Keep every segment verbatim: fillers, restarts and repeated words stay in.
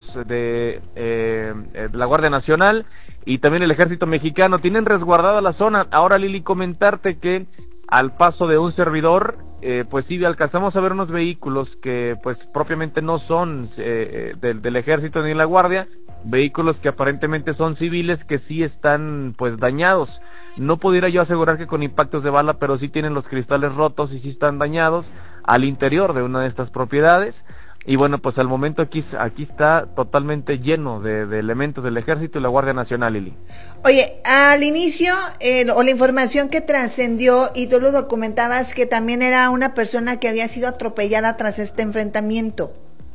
de, eh, de la Guardia Nacional y también el Ejército Mexicano tienen resguardada la zona. Ahora, Lili, comentarte que al paso de un servidor, eh, pues sí, alcanzamos a ver unos vehículos que pues propiamente no son eh, del, del Ejército ni de la Guardia, vehículos que aparentemente son civiles que sí están pues dañados. No pudiera yo asegurar que con impactos de bala, pero sí tienen los cristales rotos y sí están dañados al interior de una de estas propiedades. Y bueno, pues al momento aquí aquí está totalmente lleno de, de elementos del Ejército y la Guardia Nacional, Lili. Oye, al inicio, eh, o la información que trascendió, y tú lo documentabas, que también era una persona que había sido atropellada tras este enfrentamiento.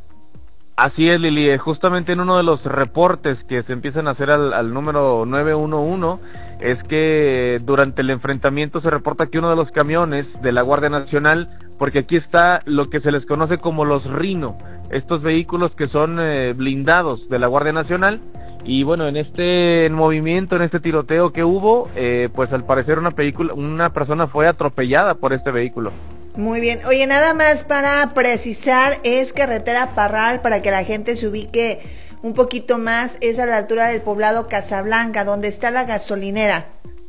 Así es, Lili, justamente en uno de los reportes que se empiezan a hacer al, al número nueve uno uno, es que durante el enfrentamiento se reporta que uno de los camiones de la Guardia Nacional, porque aquí está lo que se les conoce como los Rhino, estos vehículos que son eh, blindados de la Guardia Nacional, y bueno, en este movimiento, en este tiroteo que hubo, eh, pues al parecer una, película, una persona fue atropellada por este vehículo. Muy bien. Oye, nada más para precisar, es carretera Parral, para que la gente se ubique un poquito más, es a la altura del poblado Casablanca, donde está la gasolinera.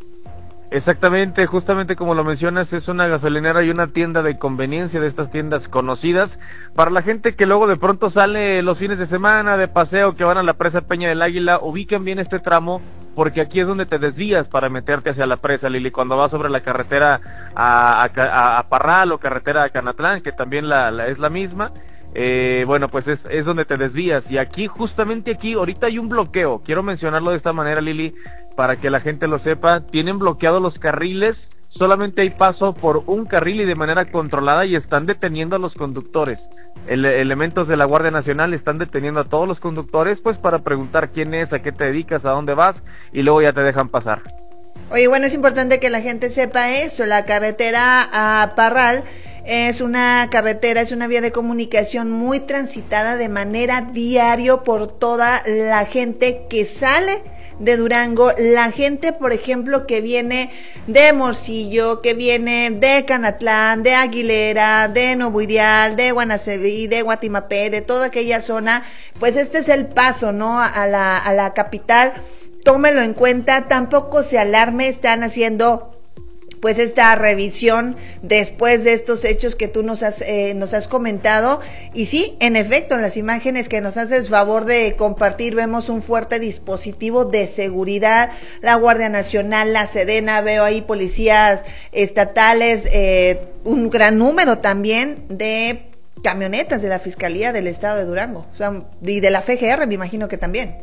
Exactamente, justamente como lo mencionas, es una gasolinera y una tienda de conveniencia, de estas tiendas conocidas para la gente que luego de pronto sale los fines de semana de paseo, que van a la presa Peña del Águila. Ubiquen bien este tramo, porque aquí es donde te desvías para meterte hacia la presa, Lili, cuando vas sobre la carretera a, a, a Parral o carretera a Canatlán, que también la, la es la misma. Eh, bueno, pues es, es donde te desvías, y aquí, justamente aquí, ahorita hay un bloqueo. Quiero mencionarlo de esta manera, Lili, para que la gente lo sepa. Tienen bloqueados los carriles, solamente hay paso por un carril y de manera controlada, y están deteniendo a los conductores. El, elementos de la Guardia Nacional están deteniendo a todos los conductores, pues para preguntar quién es, a qué te dedicas, a dónde vas, y luego ya te dejan pasar. Oye, bueno, es importante que la gente sepa esto. La carretera a Parral es una carretera, es una vía de comunicación muy transitada de manera diario por toda la gente que sale de Durango, la gente, por ejemplo, que viene de Morcillo, que viene de Canatlán, de Aguilera, de Nuevo Ideal, de Guanaceví, de Guatimapé, de toda aquella zona. Pues este es el paso, ¿no?, a la, a la capital. Tómelo en cuenta, tampoco se alarme, están haciendo pues esta revisión después de estos hechos que tú nos has eh, nos has comentado. Y sí, en efecto, en las imágenes que nos haces favor de compartir vemos un fuerte dispositivo de seguridad, la Guardia Nacional, la Sedena, veo ahí policías estatales, eh, un gran número también de camionetas de la Fiscalía del Estado de Durango, o sea, y de la F G R, me imagino que también.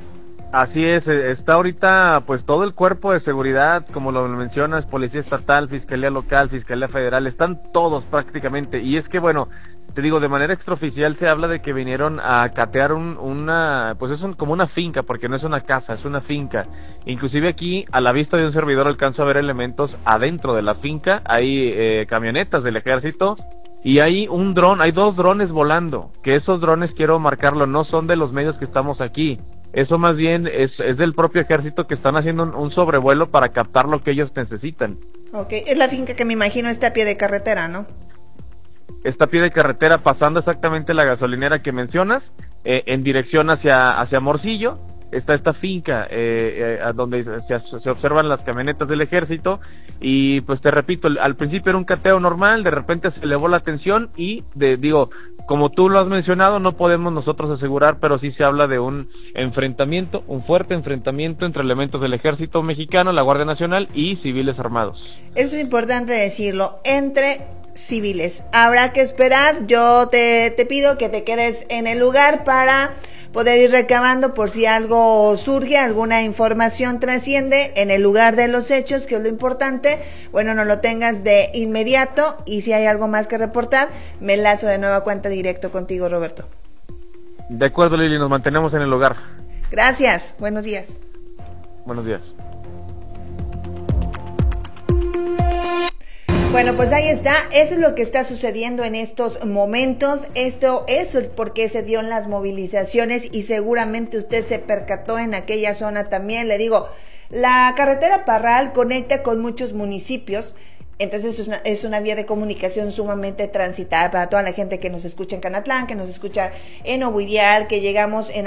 Así es, está ahorita pues todo el cuerpo de seguridad, como lo mencionas, Policía Estatal, Fiscalía Local, Fiscalía Federal, están todos prácticamente. Y es que bueno, te digo, de manera extraoficial se habla de que vinieron a catear un, una, pues es un, como una finca, porque no es una casa, es una finca. Inclusive aquí, a la vista de un servidor, alcanzo a ver elementos adentro de la finca, hay eh, camionetas del ejército, y hay un dron, hay dos drones volando, que esos drones, quiero marcarlo, no son de los medios que estamos aquí. Eso más bien es, es del propio ejército, que están haciendo un, un sobrevuelo para captar lo que ellos necesitan. Ok, es la finca que me imagino está a pie de carretera, ¿no? Está a pie de carretera, pasando exactamente la gasolinera que mencionas, eh, en dirección hacia, hacia Morcillo. Está esta finca eh, eh, donde se, se observan las camionetas del ejército, y pues te repito, al principio era un cateo normal, de repente se elevó la atención y de, digo, como tú lo has mencionado, no podemos nosotros asegurar, pero sí se habla de un enfrentamiento, un fuerte enfrentamiento entre elementos del ejército mexicano, la Guardia Nacional y civiles armados. Eso es importante decirlo, entre civiles. Habrá que esperar, yo te, te pido que te quedes en el lugar para poder ir recabando por si algo surge, alguna información trasciende en el lugar de los hechos, que es lo importante. Bueno, no lo tengas de inmediato, y si hay algo más que reportar, me enlazo de nueva cuenta directo contigo, Roberto. De acuerdo, Lili, nos mantenemos en el lugar. Gracias, buenos días. Buenos días. Bueno, pues ahí está, eso es lo que está sucediendo en estos momentos. Esto es porque se dieron las movilizaciones, y seguramente usted se percató en aquella zona también. Le digo, la carretera Parral conecta con muchos municipios, entonces es una, es una vía de comunicación sumamente transitada para toda la gente que nos escucha en Canatlán, que nos escucha en Nuevo Ideal, que llegamos en